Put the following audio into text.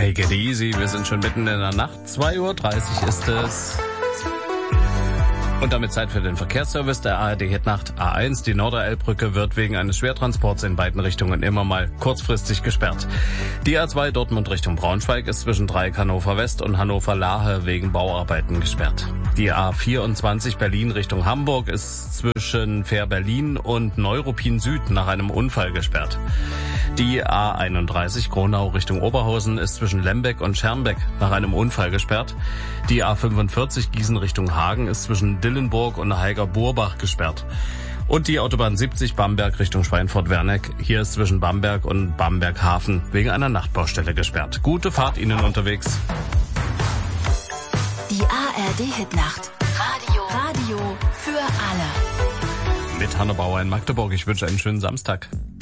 Take it easy, wir sind schon mitten in der Nacht. 2:30 Uhr ist es. Und damit Zeit für den Verkehrsservice der ARD Hitnacht. A1, die Norderelbbrücke wird wegen eines Schwertransports in beiden Richtungen immer mal kurzfristig gesperrt. Die A2 Dortmund Richtung Braunschweig ist zwischen Dreieck Hannover West und Hannover Lahe wegen Bauarbeiten gesperrt. Die A24 Berlin Richtung Hamburg ist zwischen Fähr Berlin und Neuruppin Süd nach einem Unfall gesperrt. Die A31 Gronau Richtung Oberhausen ist zwischen Lembeck und Schermbeck nach einem Unfall gesperrt. Die A45 Gießen Richtung Hagen ist zwischen Dillenburg und Heiger-Burbach gesperrt. Und die Autobahn 70 Bamberg Richtung Schweinfurt-Werneck, hier ist zwischen Bamberg und Bamberg-Hafen wegen einer Nachtbaustelle gesperrt. Gute Fahrt Ihnen unterwegs. Die ARD Hitnacht. Radio für alle. Mit Hanna Bauer in Magdeburg. Ich wünsche einen schönen Samstag.